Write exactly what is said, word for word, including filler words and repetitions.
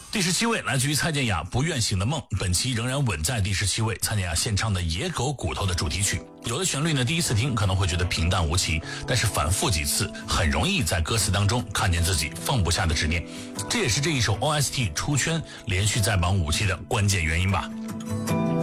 第十七位来自于蔡健雅《不愿醒的梦》，本期仍然稳在第十七位。蔡健雅献唱的《野狗骨头》的主题曲，有的旋律呢，第一次听可能会觉得平淡无奇，但是反复几次，很容易在歌词当中看见自己放不下的执念。这也是这一首 O S T 出圈连续在榜五期的关键原因吧。